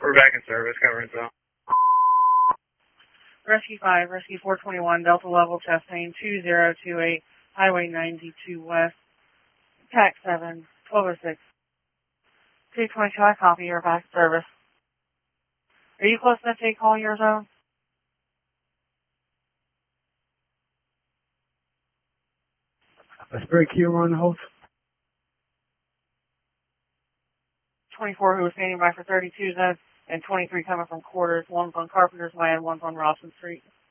We're back in service, covering so. Rescue 5, Rescue 421, Delta level testing 2028, Highway 92 West, TAC 7, 1206. 222, I copy, you're back in service. Are you close enough to take call your zone? Let's break you on the host. 24 who was standing by for 32 zones, and 23 coming from quarters. One's on Carpenter's Land, one's on Robson Street.